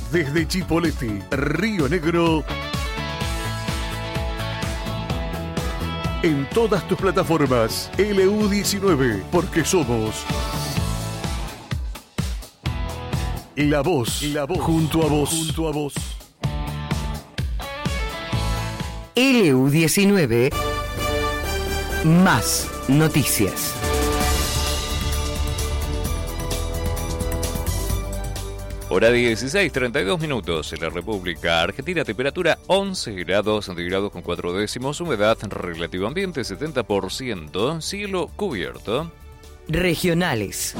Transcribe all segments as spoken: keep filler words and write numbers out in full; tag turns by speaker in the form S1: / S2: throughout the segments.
S1: desde Chipoleti, Río Negro, en todas tus plataformas. L U diecinueve, porque somos la voz, la voz, junto a vos, junto a vos.
S2: L U diecinueve, más noticias.
S3: Hora dieciséis, treinta y dos minutos en la República Argentina, temperatura once grados centígrados con cuatro décimos, humedad relativo ambiente setenta por ciento, cielo cubierto.
S2: Regionales.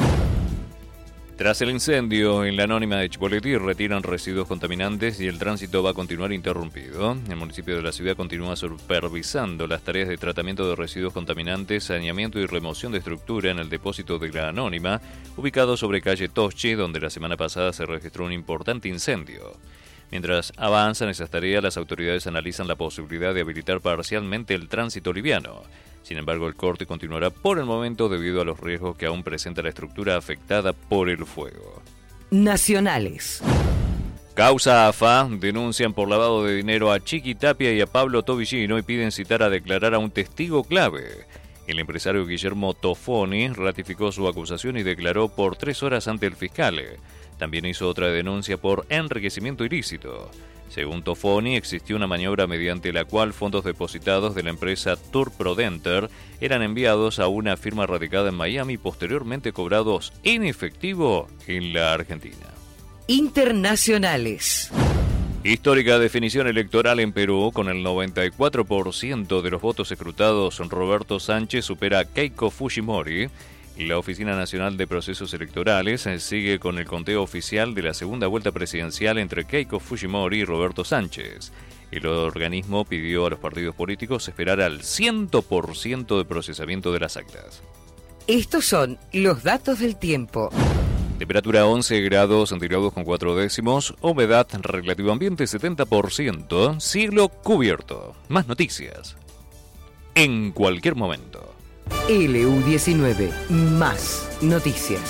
S3: Tras el incendio en la anónima de Chipoleti, retiran residuos contaminantes y el tránsito va a continuar interrumpido. El municipio de la ciudad continúa supervisando las tareas de tratamiento de residuos contaminantes, saneamiento y remoción de estructura en el depósito de la anónima, ubicado sobre calle Toschi, donde la semana pasada se registró un importante incendio. Mientras avanzan esas tareas, las autoridades analizan la posibilidad de habilitar parcialmente el tránsito liviano. Sin embargo, el corte continuará por el momento debido a los riesgos que aún presenta la estructura afectada por el fuego.
S2: Nacionales.
S3: Causa A F A, denuncian por lavado de dinero a Chiqui Tapia y a Pablo Tobillino y piden citar a declarar a un testigo clave. El empresario Guillermo Tofoni ratificó su acusación y declaró por tres horas ante el fiscal. También hizo otra denuncia por enriquecimiento ilícito. Según Tofoni, existió una maniobra mediante la cual fondos depositados de la empresa Tour Prodenter eran enviados a una firma radicada en Miami y posteriormente cobrados en efectivo en la Argentina.
S2: Internacionales.
S3: Histórica definición electoral en Perú. Con el noventa y cuatro por ciento de los votos escrutados, Roberto Sánchez supera a Keiko Fujimori. La Oficina Nacional de Procesos Electorales sigue con el conteo oficial de la segunda vuelta presidencial entre Keiko Fujimori y Roberto Sánchez. El organismo pidió a los partidos políticos esperar al cien por ciento de procesamiento de las actas.
S2: Estos son los datos del tiempo.
S3: Temperatura once grados centígrados con cuatro décimos, humedad relativo ambiente setenta por ciento, cielo cubierto. Más noticias en cualquier momento.
S2: L U diecinueve, más noticias.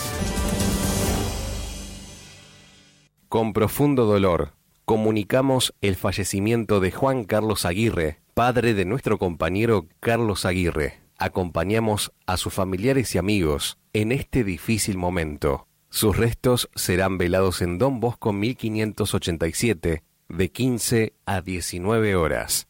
S4: Con profundo dolor, comunicamos el fallecimiento de Juan Carlos Aguirre, padre de nuestro compañero Carlos Aguirre. Acompañamos a sus familiares y amigos en este difícil momento. Sus restos serán velados en Don Bosco mil quinientos ochenta y siete de quince a diecinueve horas.